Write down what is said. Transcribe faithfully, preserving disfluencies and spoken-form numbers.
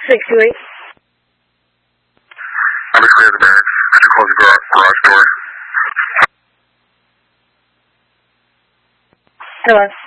six two eight. I'm just clear the barracks. Could you close the gar garage door? Hello.